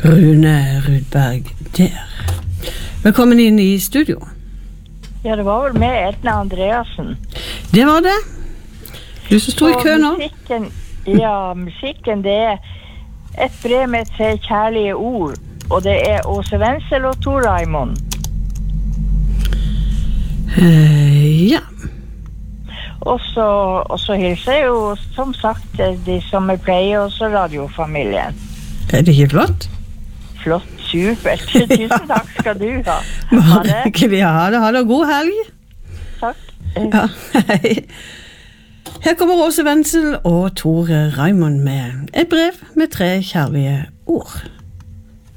Rune Rudberg der. Velkommen inn i studio. Ja, det var vel med Edna Andreasen. Det var det. Du som stod i kø nå. Musikken det et brev med 3 kjærlige ord, og det Åse Wenzel og Tor Raimond. Ja. Og så hilser jeg jo, som sagt, de som pleier også radiofamilien. Det ikke flott? Flott, supert. Tusen takk skal du ha. Virkelig ha det. Ha det, god helg. Takk. Ja, hei. Her kommer Åse Wenzel og Tor Raimond med et brev med 3 kjærlige ord.